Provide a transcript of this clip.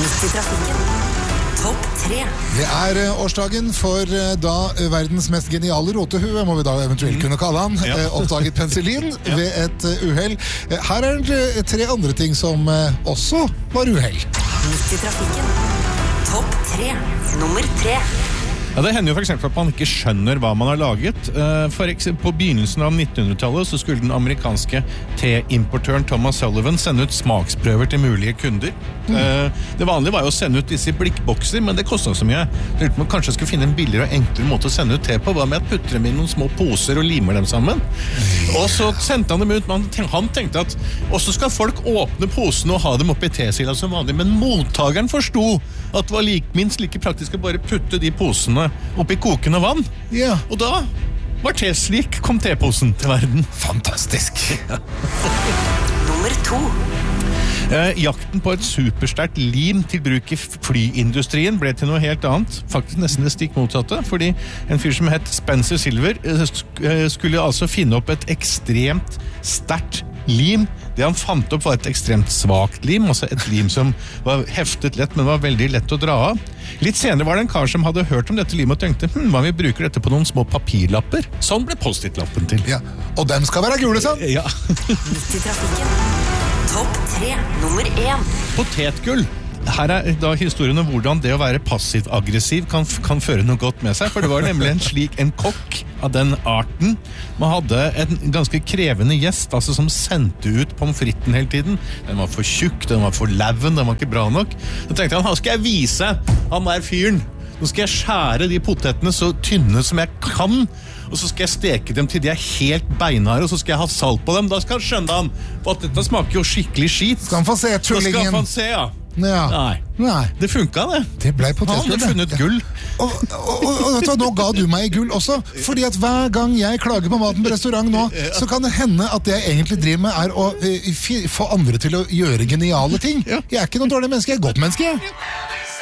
Midt i trafikken. Topp 3. Det årsdagen for da verdens mest geniale rotehue, må vi da eventuelt kunne kalle han, oppdaget penicillin ved et uheld. Her det 3 andre ting som også var uheld. Midt i trafikken. Topp 3. Nummer 3. Ja, det hender jo for eksempel at man ikke skjønner hva man har laget. For eksempel på begynnelsen av 1900-tallet så skulle den amerikanske te-importøren Thomas Sullivan sende ut smaksprøver til mulige kunder. Det vanlige var jo å sende ut disse blikkbokser, men det kostet så mye. Jeg lurte på om man kanskje skulle finne en billigere og enklere måte å sende ut te på. Hva med at putter dem i noen små poser og limer dem sammen? Og så sendte han dem ut, men han tenkte at også skal folk åpne posene og ha dem oppi tesila som vanlig, men mottageren forstod at det var minst like praktisk å bare putte de posene oppi kokende vann. Ja. Og da var slik kom teposen til verden. Fantastisk. Nummer 2. Jakten på et supersterkt lim til bruk i flyindustrien ble til noe helt annet, faktisk nesten det stikk motsatte, fordi en fyr som het Spencer Silver skulle altså finne opp et ekstremt sterkt lim. Det han fant opp var et ekstremt svagt lim, altså et lim som var heftet lett, men var veldig lett å dra av. Litt senere var det en kar som hadde hørt om dette limet og tenkte, hva vi bruker dette på noen små papirlapper? Sånn ble post-it-lappen til. Ja, og dem skal være gule, sånn? Ja. Midt i trafikken. Topp 3. Nummer 1. Potetgull. Her da historien om hvordan det å være passiv-aggressiv kan føre noe godt med seg, for det var nemlig en kokk av den arten. Man hadde en ganske krevende gjest, altså som sendte ut pommes fritesen hele tiden. Den var for tjukk, den var for laven, den var ikke bra nok. Da tenkte han, skal jeg vise han der fyren. Nå skal jeg skjære de potetene så tynne som jeg kan, og så skal jeg steke dem til de helt beinharde, og så skal jeg ha salt på dem. Da skal han skjønne han, for at dette smaker jo skikkelig skit. Skal han få se tullingen? Da skal han få se, ja. Ja. Nei. Det funket det. Det ble potetgull. Han hadde funnet gull. Og nå ga du meg gull også, fordi at hver gang jeg klager på maten på restaurant nå, så kan det hende at det jeg egentlig driver med å få andre til å gjøre geniale ting. Jeg ikke noen dårlig menneske, jeg er et godt menneske.